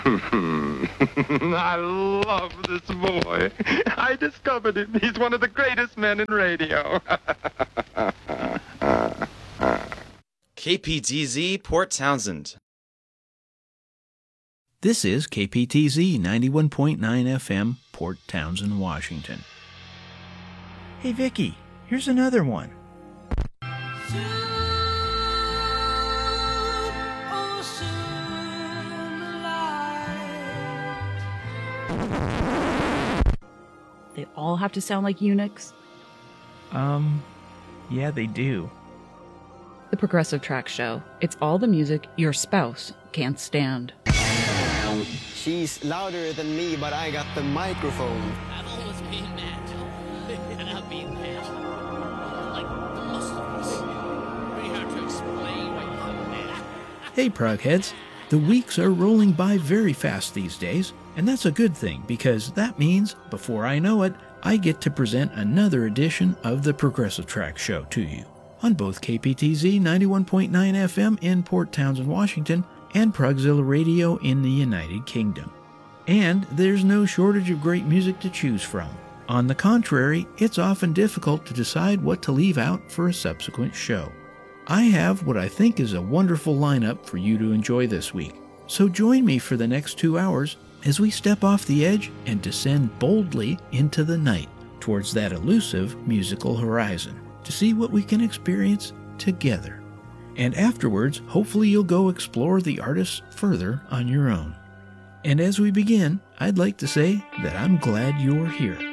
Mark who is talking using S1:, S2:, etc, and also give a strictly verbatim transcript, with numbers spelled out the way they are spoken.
S1: I love this boy. I discovered him. He's one of the greatest men in radio.
S2: K P T Z Port Townsend.
S3: This is K P T Z ninety-one point nine F M, Port Townsend, Washington. Hey, Vicky, here's another one.
S4: They all have to sound like eunuchs?
S3: Um, yeah, they do.
S4: The Progressive Track Show. It's all the music your spouse can't stand.
S5: She's louder than me, but I got the microphone.
S6: I've always been mad, and I've been mad. Like the Muslims. Pretty hard to explain why you're mad.
S3: Hey, Progheads. The weeks are rolling by very fast these days, and that's a good thing because that means, before I know it, I get to present another edition of the Progressive Track Show to you on both K P T Z ninety-one point nine F M in Port Townsend, Washington, and Progzilla Radio in the United Kingdom. And there's no shortage of great music to choose from. On the contrary, it's often difficult to decide what to leave out for a subsequent show. I have what I think is a wonderful lineup for you to enjoy this week, so join me for the next two hours as we step off the edge and descend boldly into the night towards that elusive musical horizon to see what we can experience together. And afterwards, hopefully you'll go explore the artists further on your own. And as we begin, I'd like to say that I'm glad you're here.